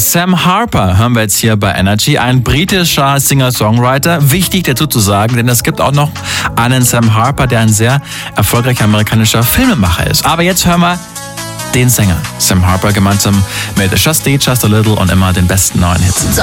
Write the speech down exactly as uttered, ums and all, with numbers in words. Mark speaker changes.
Speaker 1: Sam Harper hören wir jetzt hier bei Energy, ein britischer Singer-Songwriter. Wichtig dazu zu sagen, denn es gibt auch noch einen Sam Harper, der ein sehr erfolgreicher amerikanischer Filmemacher ist. Aber jetzt hören wir den Sänger Sam Harper gemeinsam mit Just Eat, Just a Little und immer den besten neuen Hits.